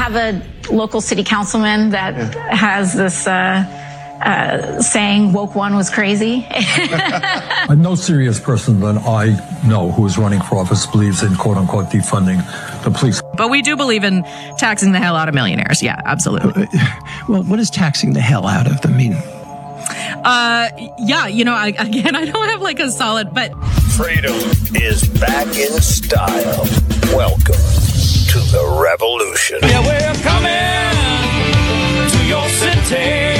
have a local city councilman that has this saying woke one was crazy. No serious person that I know who is running for office believes in quote unquote defunding the police. But we do believe in taxing the hell out of millionaires. Yeah, absolutely. Well, what does taxing the hell out of them mean? Yeah, I don't have like a solid, but freedom is back in style. Welcome to the revolution. Yeah, we're coming to your city.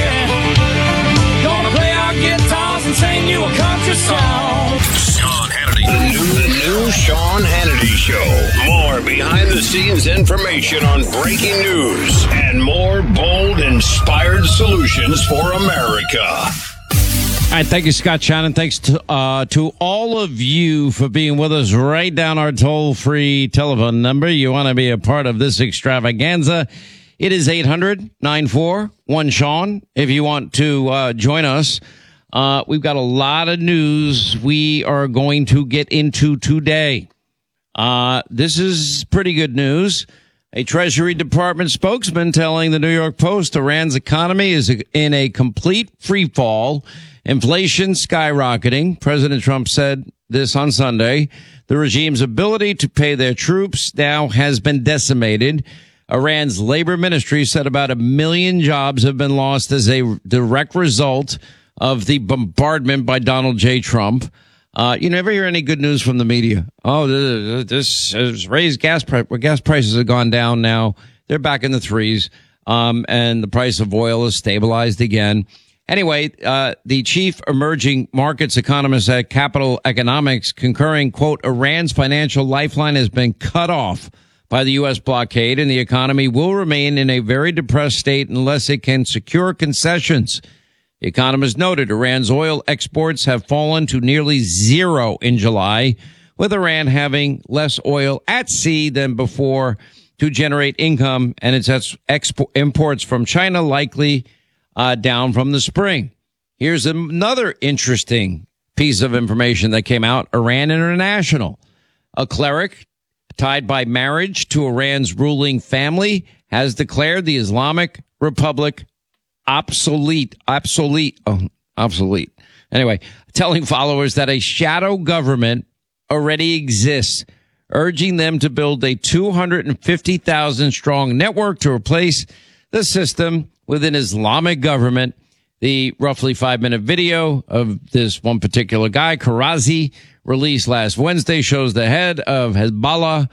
Gonna play our guitars and sing you a country song. Sean Hannity. The new Sean Hannity Show. More behind-the-scenes information on breaking news and more bold, inspired solutions for America. All right, thank you, Scott Shannon. Thanks to all of you for being with us. Write down our toll-free telephone number. You want to be a part of this extravaganza. It is 800-941-SEAN. If you want to join us, we've got a lot of news we are going to get into today. This is pretty good news. A Treasury Department spokesman telling the New York Post Iran's economy is in a complete free fall. Inflation skyrocketing. President Trump said this on Sunday. The regime's ability to pay their troops now has been decimated. Iran's labor ministry said about 1 million jobs have been lost as a direct result of the bombardment by Donald J. Trump. You never hear any good news from the media. Oh, this has raised gas price. Well, gas prices have gone down now. They're back in the threes. And the price of oil is stabilized again. Anyway, the chief emerging markets economist at Capital Economics concurring, quote, Iran's financial lifeline has been cut off by the U.S. blockade and the economy will remain in a very depressed state unless it can secure concessions. The economist noted Iran's oil exports have fallen to nearly zero in July, with Iran having less oil at sea than before to generate income and its imports from China likely down from the spring. Here's another interesting piece of information that came out. Iran International, a cleric tied by marriage to Iran's ruling family, has declared the Islamic Republic obsolete. Anyway, telling followers that a shadow government already exists, urging them to build a 250,000 strong network to replace the system with an Islamic government. The roughly 5-minute video of this one particular guy, Karazi, released last Wednesday, shows the head of Hezbollah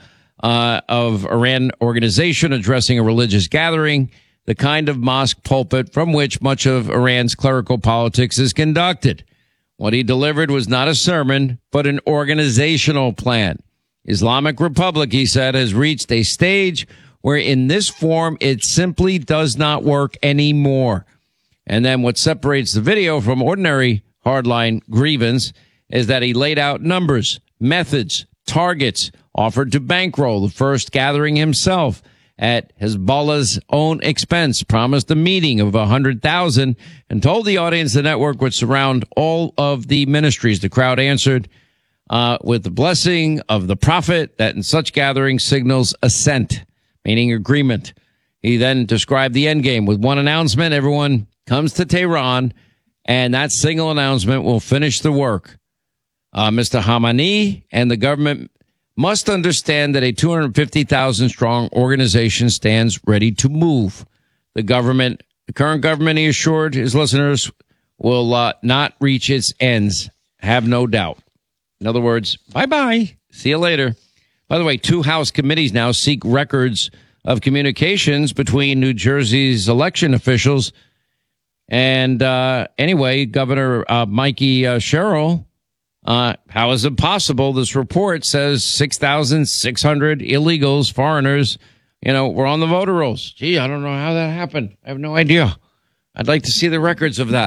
of Iran organization addressing a religious gathering, the kind of mosque pulpit from which much of Iran's clerical politics is conducted. What he delivered was not a sermon, but an organizational plan. Islamic Republic, he said, has reached a stage where in this form it simply does not work anymore. And then what separates the video from ordinary hardline grievance is that he laid out numbers, methods, targets, offered to bankroll the first gathering himself at Hezbollah's own expense, promised a meeting of 100,000, and told the audience the network would surround all of the ministries. The crowd answered with the blessing of the prophet that in such gatherings signals assent, meaning agreement. He then described the end game with one announcement. Everyone comes to Tehran, and that single announcement will finish the work. Mr. Khamenei and the government must understand that a 250,000 strong organization stands ready to move. The current government, he assured his listeners, will not reach its ends. Have no doubt. In other words, bye-bye. See you later. By the way, 2 House committees now seek records of communications between New Jersey's election officials. And anyway, Governor Mikey Sherrill, how is it possible? This report says 6,600 illegals, foreigners, were on the voter rolls. Gee, I don't know how that happened. I have no idea. I'd like to see the records of that.